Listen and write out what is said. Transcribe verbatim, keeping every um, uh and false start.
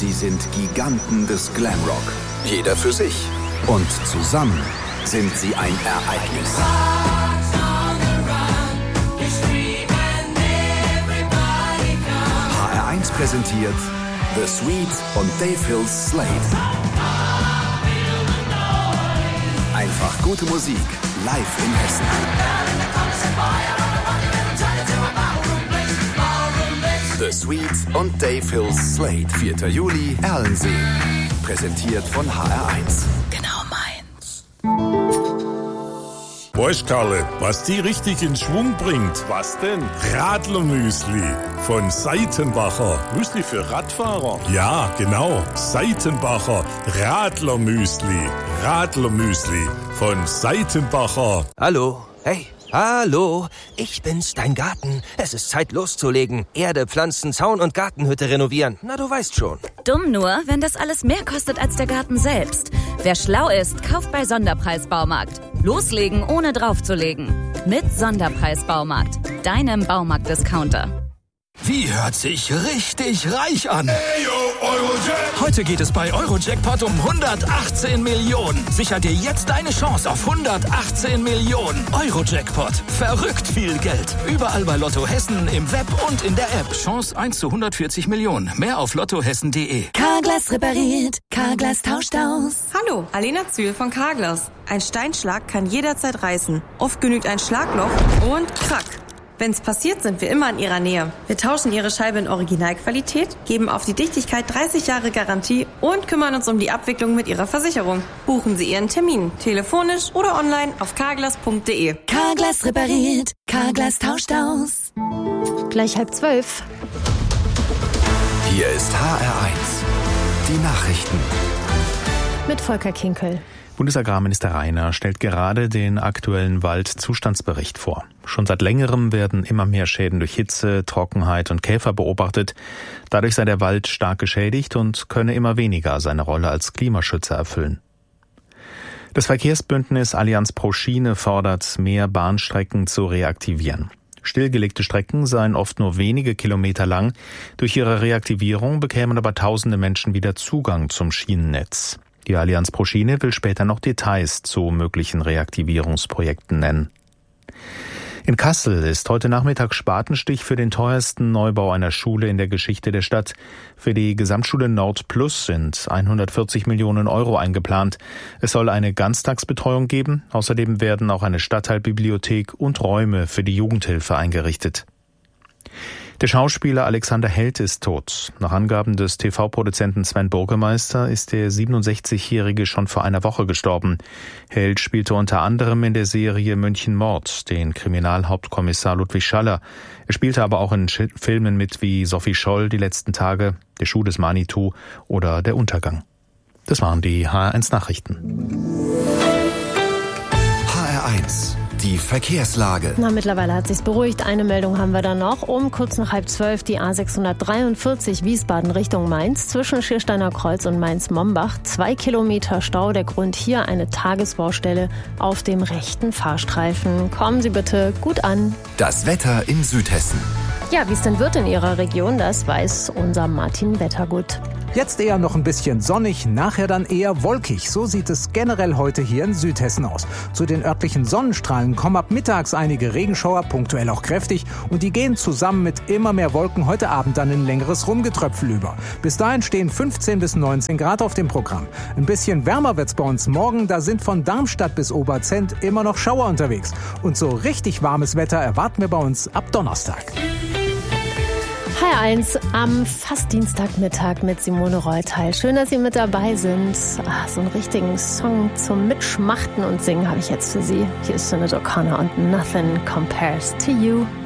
Sie sind Giganten des Glamrock. Jeder für sich. Und zusammen sind sie ein Ereignis. H R eins präsentiert The Sweet und Dave Hills Slade. Einfach gute Musik, live in Hessen. The Sweet und Dave Hills Slade. vierter Juli, Erlensee. Präsentiert von H R eins. Genau meins. Weißt Karle, was die richtig in Schwung bringt? Was denn? Radlermüsli von Seitenbacher. Müsli für Radfahrer? Ja, genau. Seitenbacher Radlermüsli. Radlermüsli von Seitenbacher. Hallo, hey, hallo, ich bin's, dein Garten. Es ist Zeit loszulegen. Erde, Pflanzen, Zaun und Gartenhütte renovieren. Na, du weißt schon. Dumm nur, wenn das alles mehr kostet als der Garten selbst. Wer schlau ist, kauft bei Sonderpreis Baumarkt. Loslegen, ohne draufzulegen. Mit Sonderpreis Baumarkt, deinem Baumarkt-Discounter. Die hört sich richtig reich an. Hey, yo, Eurojackpot. Heute geht es bei Eurojackpot um hundertachtzehn Millionen. Sicher dir jetzt deine Chance auf hundertachtzehn Millionen. Eurojackpot. Verrückt viel Geld. Überall bei Lotto Hessen, im Web und in der App. Chance eins zu hundertvierzig Millionen. Mehr auf lottohessen punkt de. Carglass repariert. Carglass tauscht aus. Hallo, Alena Zühl von Carglass. Ein Steinschlag kann jederzeit reißen. Oft genügt ein Schlagloch und krack. Wenn's passiert, sind wir immer in Ihrer Nähe. Wir tauschen Ihre Scheibe in Originalqualität, geben auf die Dichtigkeit dreißig Jahre Garantie und kümmern uns um die Abwicklung mit Ihrer Versicherung. Buchen Sie Ihren Termin, telefonisch oder online auf carglass punkt de. Carglass repariert. Carglass tauscht aus. Gleich halb zwölf. Hier ist H R eins. Die Nachrichten. Mit Volker Kinkel. Bundesagrarminister Reiner stellt gerade den aktuellen Waldzustandsbericht vor. Schon seit längerem werden immer mehr Schäden durch Hitze, Trockenheit und Käfer beobachtet. Dadurch sei der Wald stark geschädigt und könne immer weniger seine Rolle als Klimaschützer erfüllen. Das Verkehrsbündnis Allianz pro Schiene fordert, mehr Bahnstrecken zu reaktivieren. Stillgelegte Strecken seien oft nur wenige Kilometer lang. Durch ihre Reaktivierung bekämen aber tausende Menschen wieder Zugang zum Schienennetz. Die Allianz pro Schiene will später noch Details zu möglichen Reaktivierungsprojekten nennen. In Kassel ist heute Nachmittag Spatenstich für den teuersten Neubau einer Schule in der Geschichte der Stadt. Für die Gesamtschule Nord Plus sind hundertvierzig Millionen Euro eingeplant. Es soll eine Ganztagsbetreuung geben. Außerdem werden auch eine Stadtteilbibliothek und Räume für die Jugendhilfe eingerichtet. Der Schauspieler Alexander Held ist tot. Nach Angaben des T V-Produzenten Sven Burgemeister ist der siebenundsechzigjährige schon vor einer Woche gestorben. Held spielte unter anderem in der Serie München Mord den Kriminalhauptkommissar Ludwig Schaller. Er spielte aber auch in Filmen mit wie Sophie Scholl, Die letzten Tage, Der Schuh des Manitou oder Der Untergang. Das waren die H R eins Nachrichten. H R eins. Die Verkehrslage. Na, mittlerweile hat sich's beruhigt. Eine Meldung haben wir da noch. Um kurz nach halb zwölf die A sechshundertdreiundvierzig Wiesbaden Richtung Mainz zwischen Schiersteiner Kreuz und Mainz-Mombach. Zwei Kilometer Stau. Der Grund hier eine Tagesbaustelle auf dem rechten Fahrstreifen. Kommen Sie bitte gut an. Das Wetter in Südhessen. Ja, wie es denn wird in Ihrer Region, das weiß unser Martin Wettergut. Jetzt eher noch ein bisschen sonnig, nachher dann eher wolkig. So sieht es generell heute hier in Südhessen aus. Zu den örtlichen Sonnenstrahlen kommen ab mittags einige Regenschauer, punktuell auch kräftig. Und die gehen zusammen mit immer mehr Wolken heute Abend dann in längeres Rumgetröpfel über. Bis dahin stehen fünfzehn bis neunzehn Grad auf dem Programm. Ein bisschen wärmer wird's bei uns morgen. Da sind von Darmstadt bis Oberzent immer noch Schauer unterwegs. Und so richtig warmes Wetter erwarten wir bei uns ab Donnerstag. H R eins am fast Dienstagmittag mit Simone Reuteil. Schön, dass Sie mit dabei sind. Ah, so einen richtigen Song zum Mitschmachten und Singen habe ich jetzt für Sie. Hier ist Sinead O'Connor und Nothing Compares to You.